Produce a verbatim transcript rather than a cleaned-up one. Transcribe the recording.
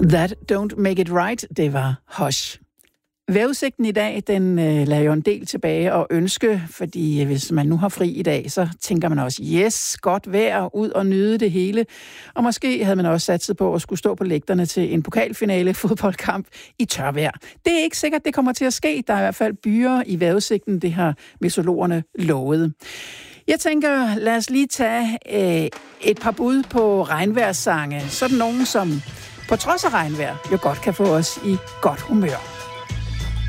That don't make it right, det var Hush. Vejrudsigten i dag, den øh, lader jo en del tilbage og ønske, fordi hvis man nu har fri i dag, så tænker man også, yes, godt vejr, ud og nyde det hele. Og måske havde man også satset på at skulle stå på lægterne til en pokalfinale fodboldkamp i tørvejr. Det er ikke sikkert, det kommer til at ske. Der er i hvert fald byer i vejrudsigten, det har meteorologerne lovet. Jeg tænker, lad os lige tage øh, et par bud på regnvejrssange. Sådan nogen, som på trods af regnvejr jo godt kan få os i godt humør.